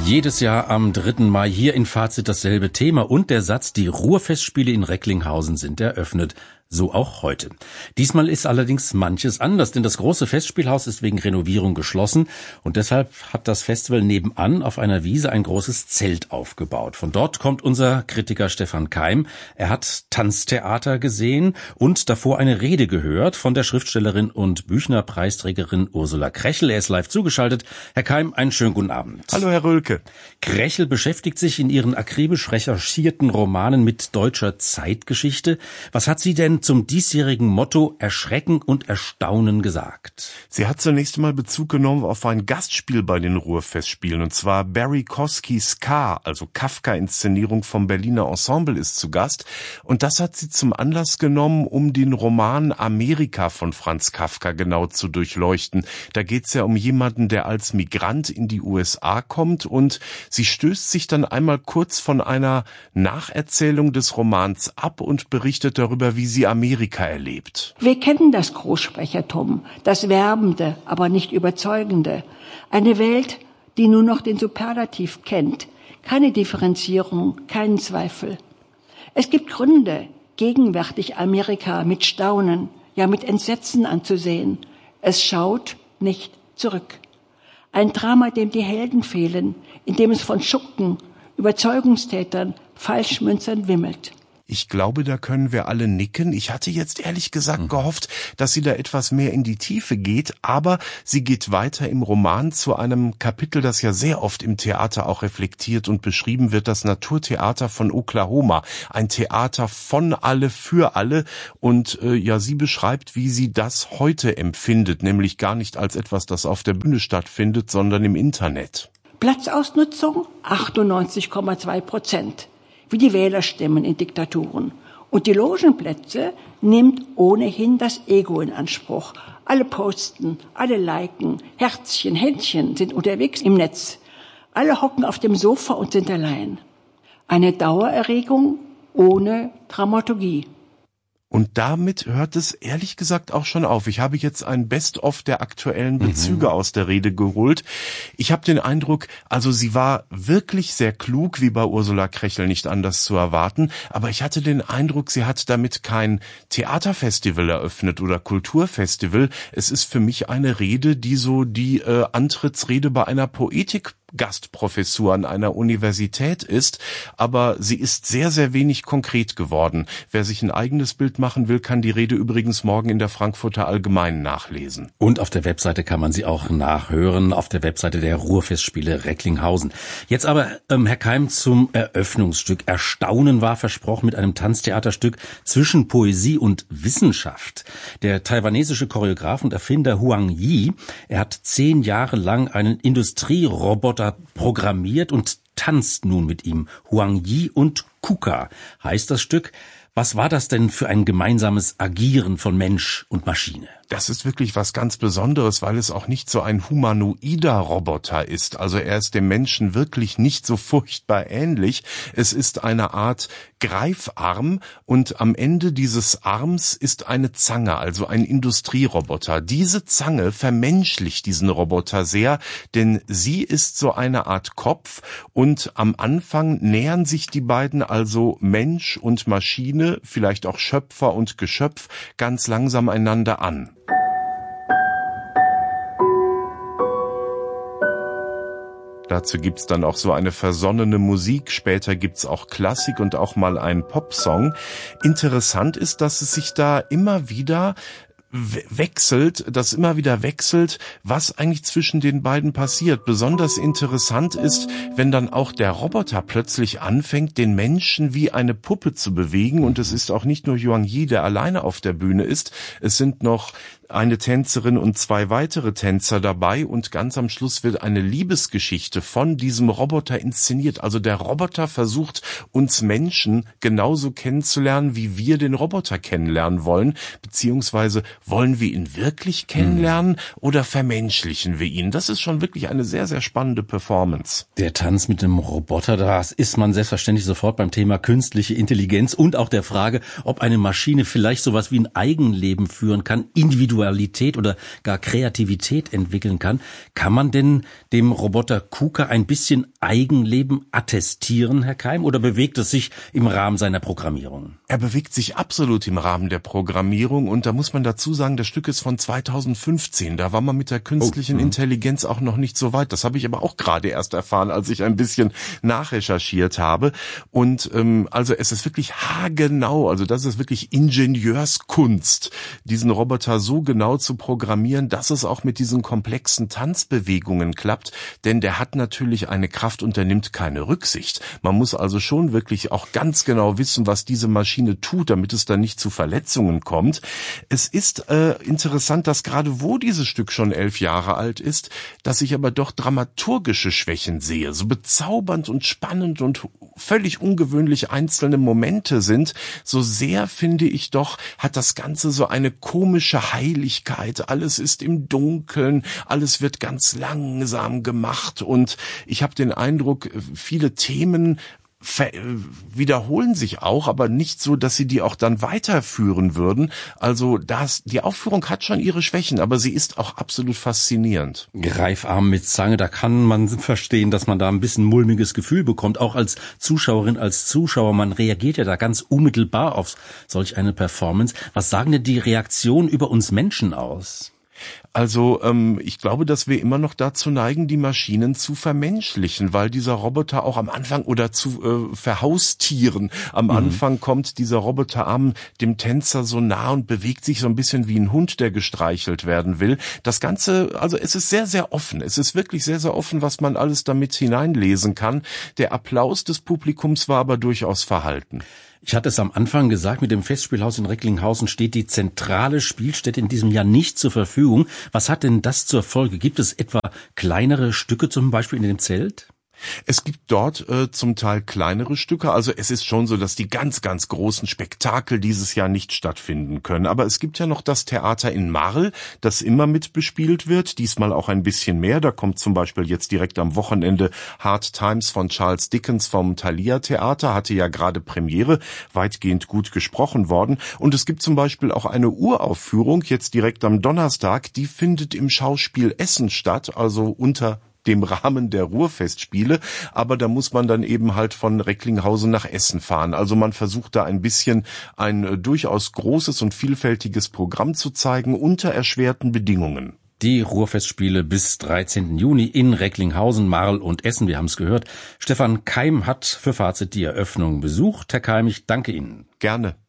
Jedes Jahr am 3. Mai hier in Fazit dasselbe Thema und der Satz, die Ruhrfestspiele in Recklinghausen sind eröffnet. So auch heute. Diesmal ist allerdings manches anders, denn das große Festspielhaus ist wegen Renovierung geschlossen und deshalb hat das Festival nebenan auf einer Wiese ein großes Zelt aufgebaut. Von dort kommt unser Kritiker Stefan Keim. Er hat Tanztheater gesehen und davor eine Rede gehört von der Schriftstellerin und Büchner-Preisträgerin Ursula Krechel. Er ist live zugeschaltet. Herr Keim, einen schönen guten Abend. Hallo, Herr Rölke. Krechel beschäftigt sich in ihren akribisch recherchierten Romanen mit deutscher Zeitgeschichte. Was hat sie denn zum diesjährigen Motto Erschrecken und Erstaunen gesagt? Sie hat zunächst einmal Bezug genommen auf ein Gastspiel bei den Ruhrfestspielen, und zwar Barry Koskis K., also Kafka-Inszenierung vom Berliner Ensemble, ist zu Gast. Und das hat sie zum Anlass genommen, um den Roman Amerika von Franz Kafka genau zu durchleuchten. Da geht es ja um jemanden, der als Migrant in die USA kommt, und sie stößt sich dann einmal kurz von einer Nacherzählung des Romans ab und berichtet darüber, wie sie Amerika erlebt. Wir kennen das Großsprechertum, das Werbende, aber nicht Überzeugende. Eine Welt, die nur noch den Superlativ kennt. Keine Differenzierung, keinen Zweifel. Es gibt Gründe, gegenwärtig Amerika mit Staunen, ja mit Entsetzen anzusehen. Es schaut nicht zurück. Ein Drama, dem die Helden fehlen, in dem es von Schurken, Überzeugungstätern, Falschmünzern wimmelt. Ich glaube, da können wir alle nicken. Ich hatte jetzt ehrlich gesagt gehofft, dass sie da etwas mehr in die Tiefe geht, aber sie geht weiter im Roman zu einem Kapitel, das ja sehr oft im Theater auch reflektiert und beschrieben wird, das Naturtheater von Oklahoma. Ein Theater von alle für alle, und sie beschreibt, wie sie das heute empfindet, nämlich gar nicht als etwas, das auf der Bühne stattfindet, sondern im Internet. Platzausnutzung 98,2%. Wie die Wählerstimmen in Diktaturen. Und die Logenplätze nimmt ohnehin das Ego in Anspruch. Alle posten, alle liken, Herzchen, Händchen sind unterwegs im Netz. Alle hocken auf dem Sofa und sind allein. Eine Dauererregung ohne Dramaturgie. Und damit hört es ehrlich gesagt auch schon auf. Ich habe jetzt ein Best-of der aktuellen Bezüge aus der Rede geholt. Ich habe den Eindruck, also sie war wirklich sehr klug, wie bei Ursula Krechel nicht anders zu erwarten. Aber ich hatte den Eindruck, sie hat damit kein Theaterfestival eröffnet oder Kulturfestival. Es ist für mich eine Rede, die so die Antrittsrede bei einer Gastprofessur an einer Universität ist, aber sie ist sehr, sehr wenig konkret geworden. Wer sich ein eigenes Bild machen will, kann die Rede übrigens morgen in der Frankfurter Allgemeinen nachlesen. Und auf der Webseite kann man sie auch nachhören, auf der Webseite der Ruhrfestspiele Recklinghausen. Jetzt aber, Herr Keim, zum Eröffnungsstück. Erstaunen war versprochen mit einem Tanztheaterstück zwischen Poesie und Wissenschaft. Der taiwanesische Choreograf und Erfinder Huang Yi, er hat 10 Jahre lang einen Industrieroboter programmiert und tanzt nun mit ihm. Huang Yi und Kuka heißt das Stück. Was war das denn für ein gemeinsames Agieren von Mensch und Maschine? Das ist wirklich was ganz Besonderes, weil es auch nicht so ein humanoider Roboter ist. Also er ist dem Menschen wirklich nicht so furchtbar ähnlich. Es ist eine Art Greifarm, und am Ende dieses Arms ist eine Zange, also ein Industrieroboter. Diese Zange vermenschlicht diesen Roboter sehr, denn sie ist so eine Art Kopf, und am Anfang nähern sich die beiden, also Mensch und Maschine, vielleicht auch Schöpfer und Geschöpf, ganz langsam einander an. Dazu gibt's dann auch so eine versonnene Musik, später gibt's auch Klassik und auch mal einen Popsong. Interessant ist, dass es sich da immer wieder wechselt, was eigentlich zwischen den beiden passiert. Besonders interessant ist, wenn dann auch der Roboter plötzlich anfängt, den Menschen wie eine Puppe zu bewegen, und es ist auch nicht nur Huang Yi, der alleine auf der Bühne ist, es sind noch eine Tänzerin und 2 weitere Tänzer dabei, und ganz am Schluss wird eine Liebesgeschichte von diesem Roboter inszeniert. Also der Roboter versucht, uns Menschen genauso kennenzulernen, wie wir den Roboter kennenlernen wollen, beziehungsweise wollen wir ihn wirklich kennenlernen oder vermenschlichen wir ihn? Das ist schon wirklich eine sehr, sehr spannende Performance. Der Tanz mit dem Roboter, das ist man selbstverständlich sofort beim Thema künstliche Intelligenz und auch der Frage, ob eine Maschine vielleicht sowas wie ein Eigenleben führen kann, Individualität oder gar Kreativität entwickeln kann. Kann man denn dem Roboter KUKA ein bisschen Eigenleben attestieren, Herr Keim, oder bewegt es sich im Rahmen seiner Programmierung? Er bewegt sich absolut im Rahmen der Programmierung und da muss man dazu sagen, das Stück ist von 2015. Da war man mit der künstlichen Intelligenz auch noch nicht so weit. Das habe ich aber auch gerade erst erfahren, als ich ein bisschen nachrecherchiert habe. Und also es ist wirklich haargenau, also das ist wirklich Ingenieurskunst, diesen Roboter so genau zu programmieren, dass es auch mit diesen komplexen Tanzbewegungen klappt. Denn der hat natürlich eine Kraft und der nimmt keine Rücksicht. Man muss also schon wirklich auch ganz genau wissen, was diese Maschine tut, damit es dann nicht zu Verletzungen kommt. Es ist interessant, dass gerade wo dieses Stück schon 11 Jahre alt ist, dass ich aber doch dramaturgische Schwächen sehe. So bezaubernd und spannend und völlig ungewöhnlich einzelne Momente sind, so sehr, finde ich doch, hat das Ganze so eine komische Heiligkeit. Alles ist im Dunkeln, alles wird ganz langsam gemacht und ich habe den Eindruck, viele Themen wiederholen sich auch, aber nicht so, dass sie die auch dann weiterführen würden. Also die Aufführung hat schon ihre Schwächen, aber sie ist auch absolut faszinierend. Greifarm mit Zange, da kann man verstehen, dass man da ein bisschen mulmiges Gefühl bekommt, auch als Zuschauerin, als Zuschauer. Man reagiert ja da ganz unmittelbar auf solch eine Performance. Was sagen denn die Reaktionen über uns Menschen aus? Also ich glaube, dass wir immer noch dazu neigen, die Maschinen zu vermenschlichen, weil dieser Roboter auch am Anfang oder zu verhaustieren. Am Anfang kommt dieser Roboterarm dem Tänzer so nah und bewegt sich so ein bisschen wie ein Hund, der gestreichelt werden will. Das Ganze, also es ist sehr, sehr offen. Es ist wirklich sehr, sehr offen, was man alles damit hineinlesen kann. Der Applaus des Publikums war aber durchaus verhalten. Ich hatte es am Anfang gesagt, mit dem Festspielhaus in Recklinghausen steht die zentrale Spielstätte in diesem Jahr nicht zur Verfügung. Was hat denn das zur Folge? Gibt es etwa kleinere Stücke zum Beispiel in dem Zelt? Es gibt dort zum Teil kleinere Stücke, also es ist schon so, dass die ganz, ganz großen Spektakel dieses Jahr nicht stattfinden können. Aber es gibt ja noch das Theater in Marl, das immer mitbespielt wird, diesmal auch ein bisschen mehr. Da kommt zum Beispiel jetzt direkt am Wochenende Hard Times von Charles Dickens vom Thalia Theater, hatte ja gerade Premiere, weitgehend gut gesprochen worden. Und es gibt zum Beispiel auch eine Uraufführung, jetzt direkt am Donnerstag, die findet im Schauspiel Essen statt, also unter dem Rahmen der Ruhrfestspiele, aber da muss man dann eben halt von Recklinghausen nach Essen fahren. Also man versucht da ein bisschen ein durchaus großes und vielfältiges Programm zu zeigen unter erschwerten Bedingungen. Die Ruhrfestspiele bis 13. Juni in Recklinghausen, Marl und Essen, wir haben es gehört. Stefan Keim hat für Fazit die Eröffnung besucht. Herr Keim, ich danke Ihnen. Gerne.